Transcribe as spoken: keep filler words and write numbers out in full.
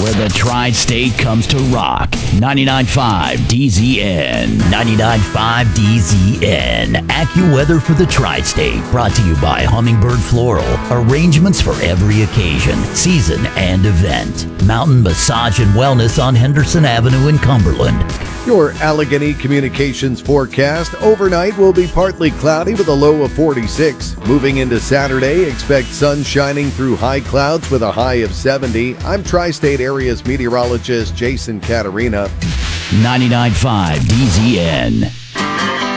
where the Tri-State comes to rock. ninety-nine point five D Z N. ninety-nine point five D Z N. AccuWeather for the Tri-State. Brought to you by Hummingbird Floral. Arrangements for every occasion, season, and event. Mountain Massage and Wellness on Henderson Avenue in Cumberland. Your Allegheny Communications forecast. Overnight will be partly cloudy with a low of forty-six. Moving into Saturday, expect sun shining through high clouds with a high of seventy. I'm Tri-State Area's meteorologist Jason Caterina. ninety-nine point five D Z N.